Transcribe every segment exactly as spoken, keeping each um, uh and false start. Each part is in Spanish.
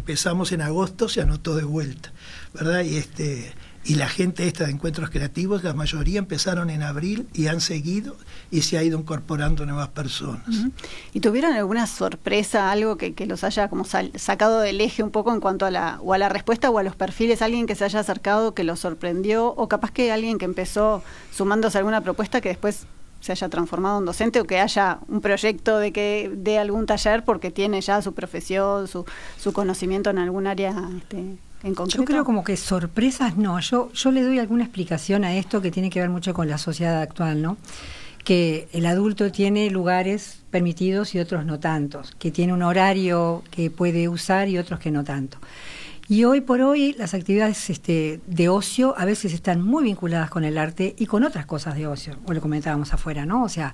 empezamos en agosto, se anotó de vuelta, ¿verdad? Y este y la gente esta de Encuentros Creativos, la mayoría empezaron en abril y han seguido y se ha ido incorporando nuevas personas. Uh-huh. ¿Y tuvieron alguna sorpresa, algo que, que los haya como sal, sacado del eje un poco en cuanto a la o a la respuesta o a los perfiles? ¿Alguien que se haya acercado que los sorprendió? ¿O capaz que alguien que empezó sumándose a alguna propuesta que después se haya transformado en docente, o que haya un proyecto de que dé algún taller porque tiene ya su profesión, su, su conocimiento en algún área este, en concreto? Yo creo como que sorpresas no. Yo, yo le doy alguna explicación a esto que tiene que ver mucho con la sociedad actual, ¿no? Que el adulto tiene lugares permitidos y otros no tantos, que tiene un horario que puede usar y otros que no tanto. Y hoy por hoy las actividades este, de ocio a veces están muy vinculadas con el arte y con otras cosas de ocio, o lo comentábamos afuera, ¿no? O sea,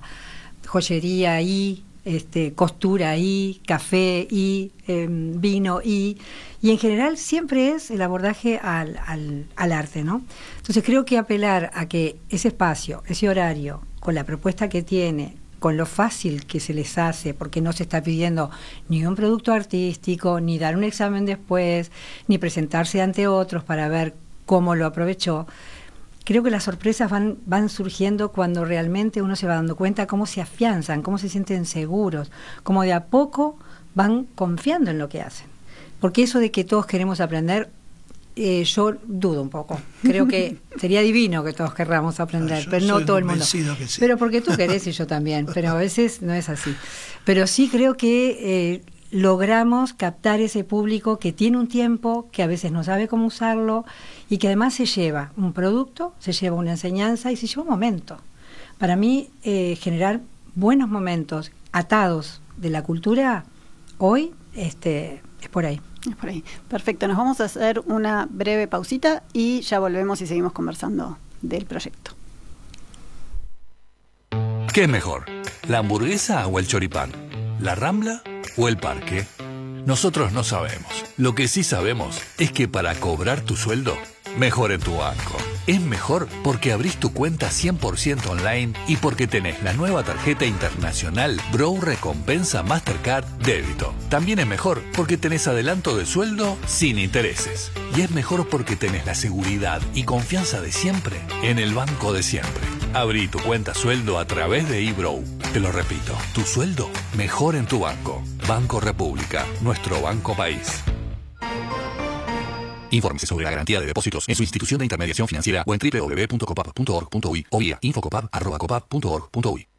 joyería y este, costura y café y eh, vino y y en general siempre es el abordaje al, al, al arte, ¿no? Entonces creo que apelar a que ese espacio, ese horario, con la propuesta que tiene, con lo fácil que se les hace, porque no se está pidiendo ni un producto artístico, ni dar un examen después, ni presentarse ante otros para ver cómo lo aprovechó. Creo que las sorpresas van, van surgiendo cuando realmente uno se va dando cuenta cómo se afianzan, cómo se sienten seguros, cómo de a poco van confiando en lo que hacen. Porque eso de que todos queremos aprender, eh, yo dudo un poco. Creo que sería divino que todos querramos aprender, no, pero no todo el mundo. Que sí. Pero porque tú querés y yo también, pero a veces no es así. Pero sí creo que eh, logramos captar ese público que tiene un tiempo, que a veces no sabe cómo usarlo y que además se lleva un producto, se lleva una enseñanza y se lleva un momento. Para mí, eh, generar buenos momentos atados de la cultura hoy este, es por ahí. Es por ahí. Perfecto. Nos vamos a hacer una breve pausita y ya volvemos y seguimos conversando del proyecto. ¿Qué es mejor? ¿La hamburguesa o el choripán? ¿La Rambla o el parque? Nosotros no sabemos. Lo que sí sabemos es que para cobrar tu sueldo, mejor en tu banco. Es mejor porque abrís tu cuenta cien por ciento online y porque tenés la nueva tarjeta internacional Bro Recompensa Mastercard Débito. También es mejor porque tenés adelanto de sueldo sin intereses. Y es mejor porque tenés la seguridad y confianza de siempre en el banco de siempre. Abrí tu cuenta sueldo a través de eBro. Te lo repito, tu sueldo mejor en tu banco. Banco República, nuestro banco país. Infórmese sobre la garantía de depósitos en su institución de intermediación financiera o en doble u doble u doble u punto copap punto org punto u i o vía infocopap arroba copap punto org punto u i.